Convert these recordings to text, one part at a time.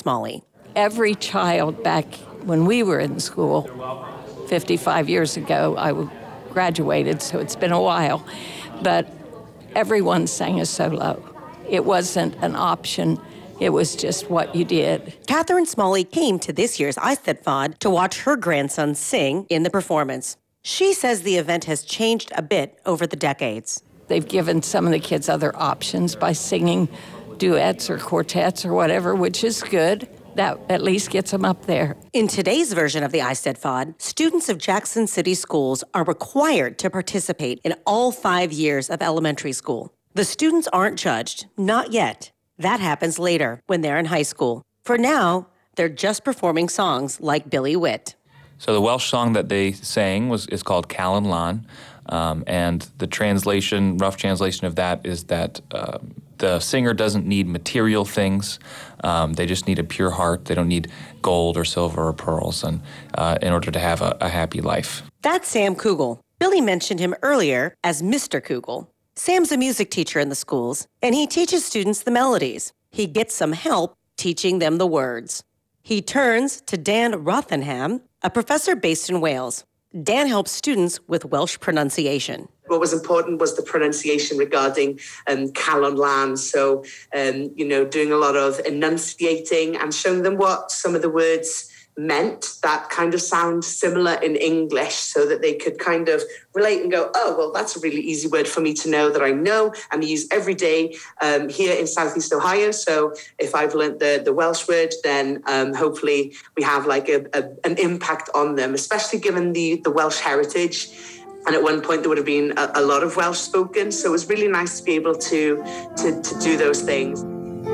Smalley. Every child back when we were in school, 55 years ago, I graduated, so it's been a while, but everyone sang a solo. It wasn't an option. It was just what you did. Catherine Smalley came to this year's Eisteddfod to watch her grandson sing in the performance. She says the event has changed a bit over the decades. They've given some of the kids other options by singing duets or quartets or whatever, which is good. That at least gets them up there. In today's version of the Eisteddfod, students of Jackson City schools are required to participate in all 5 years of elementary school. The students aren't judged, not yet. That happens later when they're in high school. For now, they're just performing songs like Billy Witt. So the Welsh song that they sang is called Callan Lan, and the translation, rough translation of that is that the singer doesn't need material things. They just need a pure heart. They don't need gold or silver or pearls in order to have a happy life. That's Sam Kugel. Billy mentioned him earlier as Mr. Kugel. Sam's a music teacher in the schools, and he teaches students the melodies. He gets some help teaching them the words. He turns to Dan Rothenham, a professor based in Wales. Dan helps students with Welsh pronunciation. What was important was the pronunciation regarding Calon Lan. So, doing a lot of enunciating and showing them what some of the words meant that kind of sound similar in English so that they could kind of relate and go, oh, well, that's a really easy word for me to know that I know and use every day here in Southeast Ohio. So if I've learned the Welsh word, then hopefully we have like an impact on them, especially given the Welsh heritage. And at one point there would have been a lot of Welsh spoken. So it was really nice to be able to do those things.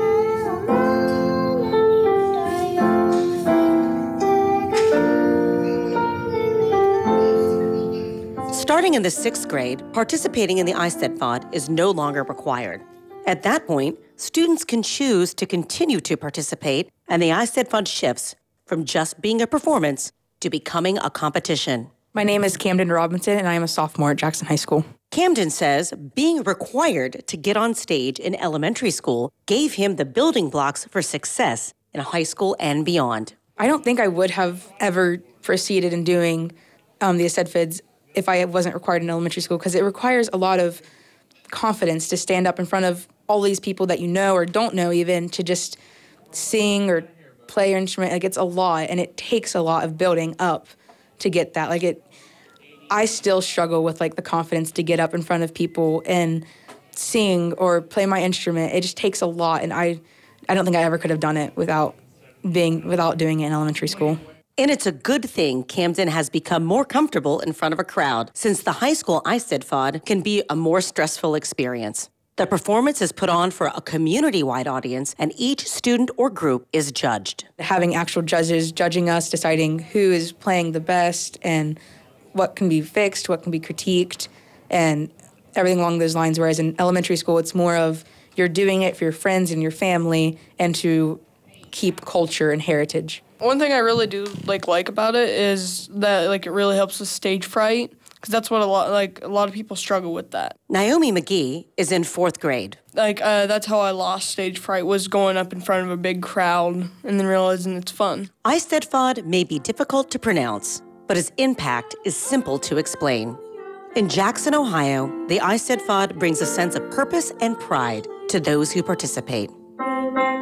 Starting in the 6th grade, participating in the Eisteddfod is no longer required. At that point, students can choose to continue to participate, and the Eisteddfod shifts from just being a performance to becoming a competition. My name is Camden Robinson, and I am a sophomore at Jackson High School. Camden says being required to get on stage in elementary school gave him the building blocks for success in high school and beyond. I don't think I would have ever proceeded in doing the Eisteddfods if I wasn't required in elementary school, because it requires a lot of confidence to stand up in front of all these people that you know or don't know even, to just sing or play your instrument. Like, it's a lot, and it takes a lot of building up to get that. I still struggle with the confidence to get up in front of people and sing or play my instrument. It just takes a lot, and I don't think I ever could have done it without doing it in elementary school. And it's a good thing Camden has become more comfortable in front of a crowd, since the high school Eisteddfod can be a more stressful experience. The performance is put on for a community-wide audience, and each student or group is judged. Having actual judges judging us, deciding who is playing the best and what can be fixed, what can be critiqued, and everything along those lines. Whereas in elementary school, it's more of you're doing it for your friends and your family and to keep culture and heritage. One thing I really do like about it is that it really helps with stage fright, because that's what a lot of people struggle with that. Naomi McGee is in 4th grade. That's how I lost stage fright, was going up in front of a big crowd and then realizing it's fun. Eisteddfod may be difficult to pronounce, but its impact is simple to explain. In Jackson, Ohio, the Eisteddfod brings a sense of purpose and pride to those who participate.